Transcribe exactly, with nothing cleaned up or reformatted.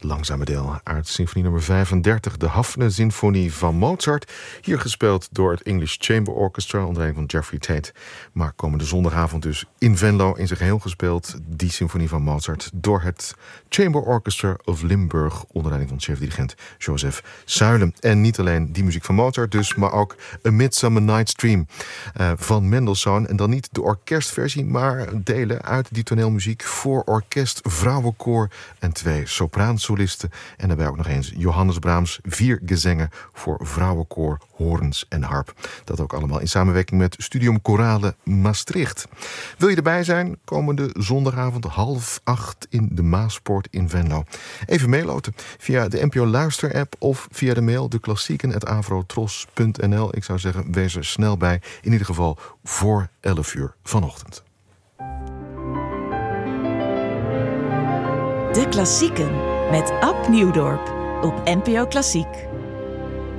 langzame deel uit symfonie nummer vijfendertig, de Hafne-symfonie van Mozart. Hier gespeeld door het English Chamber Orchestra onder leiding van Jeffrey Tate. Maar komende zondagavond dus in Venlo in zijn geheel gespeeld, die symfonie van Mozart, door het Chamber Orchestra of Limburg onder leiding van chef-dirigent Joseph Suylen. En niet alleen die muziek van Mozart dus, maar ook A Midsummer Night's Dream uh, van Mendelssohn. En dan niet de orkestversie, maar delen uit die toneelmuziek voor orkest, vrouwenkoor en twee sopraansolisten. En daarbij ook nog eens Johannes Brahms, vier gezangen voor vrouwenkoor, horens en harp. Dat ook allemaal in samenwerking met Studium Chorale Maastricht. Wil je erbij zijn? Komende zondagavond half acht in de Maaspoort in Venlo. Even mailoten via de N P O Luister-app of via de mail de klassieken at avrotros punt n l. Ik zou zeggen, wees er snel bij. In ieder geval voor elf uur vanochtend. De Klassieken met Ab Nieuwdorp op N P O Klassiek.